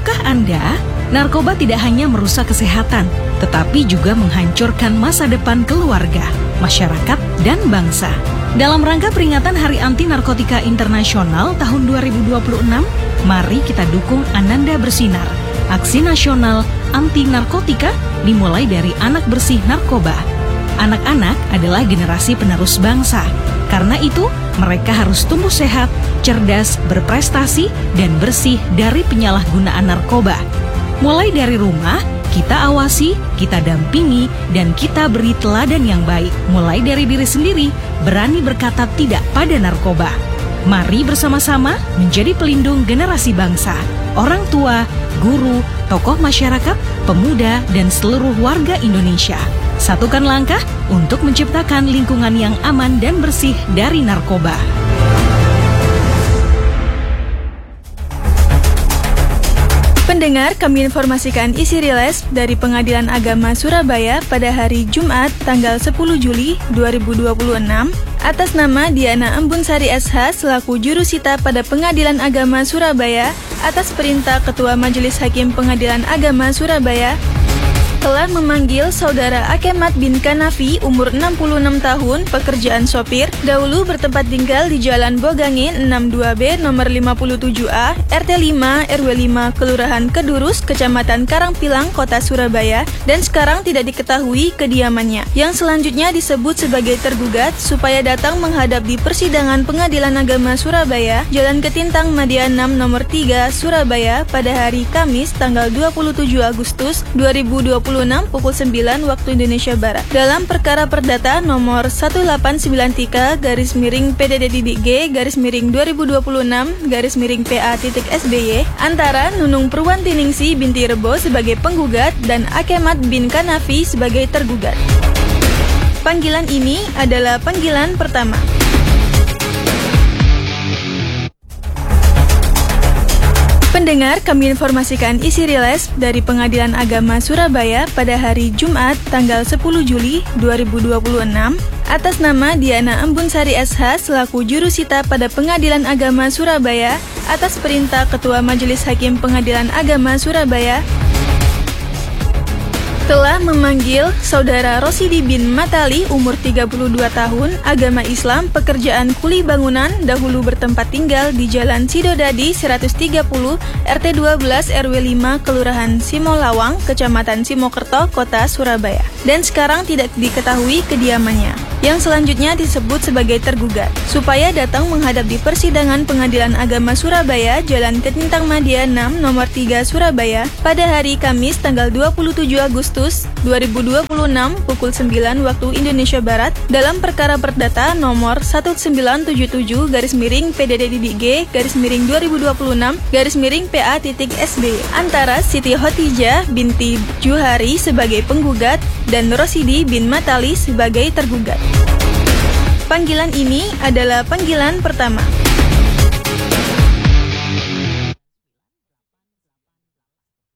Tahukah Anda, narkoba tidak hanya merusak kesehatan, tetapi juga menghancurkan masa depan keluarga, masyarakat, dan bangsa. Dalam rangka peringatan Hari Anti Narkotika Internasional tahun 2026, mari kita dukung Ananda Bersinar, aksi nasional anti narkotika dimulai dari anak bersih narkoba. Anak-anak adalah generasi penerus bangsa. Karena itu, mereka harus tumbuh sehat, cerdas, berprestasi, dan bersih dari penyalahgunaan narkoba. Mulai dari rumah, kita awasi, kita dampingi, dan kita beri teladan yang baik. Mulai dari diri sendiri, berani berkata tidak pada narkoba. Mari bersama-sama menjadi pelindung generasi bangsa, orang tua, guru, tokoh masyarakat, pemuda, dan seluruh warga Indonesia. Satukan langkah untuk menciptakan lingkungan yang aman dan bersih dari narkoba. Pendengar, kami informasikan isi rilis dari Pengadilan Agama Surabaya pada hari Jumat tanggal 10 Juli 2026 atas nama Diana Embunsari SH selaku jurusita pada Pengadilan Agama Surabaya atas perintah Ketua Majelis Hakim Pengadilan Agama Surabaya telah memanggil Saudara Akemat bin Kanafi umur 66 tahun, pekerjaan sopir, dahulu bertempat tinggal di Jalan Bogangin 62B nomor 57A, RT 5, RW 5, Kelurahan Kedurus, Kecamatan Karangpilang, Kota Surabaya, dan sekarang tidak diketahui kediamannya. Yang selanjutnya disebut sebagai tergugat supaya datang menghadap di persidangan Pengadilan Agama Surabaya, Jalan Ketintang Madia 6 nomor 3, Surabaya pada hari Kamis tanggal 27 Agustus 2026 pukul 9 waktu Indonesia Barat dalam perkara perdata nomor 1893-PDDG-2026-PA.SBY antara Nunung Purwantiningsi binti Rebo sebagai penggugat dan Akemat bin Kanafi sebagai tergugat. Panggilan ini adalah panggilan pertama. Pendengar, kami informasikan isi rilis dari Pengadilan Agama Surabaya pada hari Jumat tanggal 10 Juli 2026 atas nama Diana Embunsari SH selaku jurusita pada Pengadilan Agama Surabaya atas perintah Ketua Majelis Hakim Pengadilan Agama Surabaya telah memanggil Saudara Rosidi bin Matali umur 32 tahun, agama Islam, pekerjaan kuli bangunan, dahulu bertempat tinggal di Jalan Sidodadi 130, RT 12 RW 5, Kelurahan Simolawang, Kecamatan Simokerto, Kota Surabaya, dan sekarang tidak diketahui kediamannya. Yang selanjutnya disebut sebagai tergugat, supaya datang menghadap di persidangan Pengadilan Agama Surabaya, Jalan Ketintang Madia 6 nomor 3 Surabaya pada hari Kamis tanggal 27 Agustus 2026 pukul 9 waktu Indonesia Barat dalam perkara perdata nomor 1977-PDDG-2026-PA.SBY antara Siti Khotijah binti Juhari sebagai penggugat dan Rosidi bin Matali sebagai tergugat. Panggilan ini adalah panggilan pertama.